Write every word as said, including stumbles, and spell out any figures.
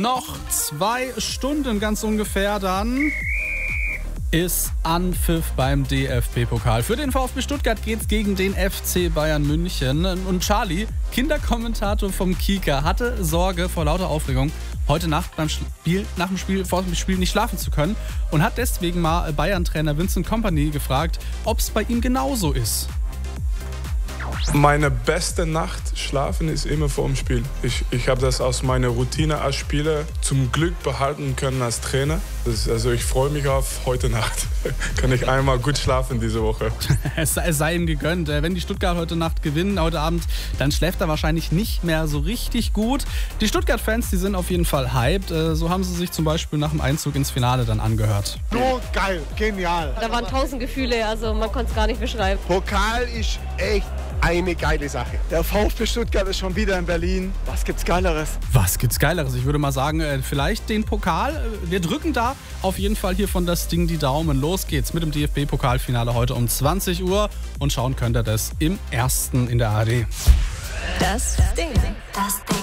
Noch zwei Stunden ganz ungefähr, dann ist Anpfiff beim D F B-Pokal. Für den VfB Stuttgart geht's gegen den F C Bayern München. Und Charlie, Kinderkommentator vom Kicker, hatte Sorge vor lauter Aufregung, heute Nacht beim Spiel, nach dem Spiel, vor dem Spiel nicht schlafen zu können und hat deswegen mal Bayern-Trainer Vincent Kompany gefragt, ob es bei ihm genauso ist. Meine beste Nacht schlafen ist immer vor dem Spiel. Ich, ich habe das aus meiner Routine als Spieler zum Glück behalten können als Trainer. Das, also ich freue mich auf heute Nacht. Kann ich einmal gut schlafen diese Woche. Es sei, es sei ihm gegönnt. Wenn die Stuttgart heute Nacht gewinnen, heute Abend, dann schläft er wahrscheinlich nicht mehr so richtig gut. Die Stuttgart-Fans, die sind auf jeden Fall hyped. So haben sie sich zum Beispiel nach dem Einzug ins Finale dann angehört. So geil, genial. Da waren tausend Gefühle, also man konnte es gar nicht beschreiben. Pokal ist echt eine geile Sache. Der VfB Stuttgart ist schon wieder in Berlin. Was gibt's Geileres? Was gibt's Geileres? Ich würde mal sagen, vielleicht den Pokal. Wir drücken da auf jeden Fall hier von das Ding die Daumen. Los geht's mit dem D F B-Pokalfinale heute um zwanzig Uhr. Und schauen könnt ihr das im ersten in der A R D. Das Ding. Das Ding.